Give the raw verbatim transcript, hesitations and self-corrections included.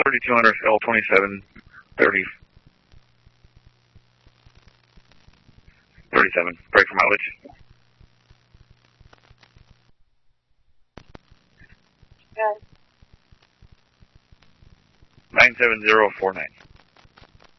thirty-two hundred L twenty-seven thirty. thirty-seven. Break for mileage. Good. nine seven zero four nine.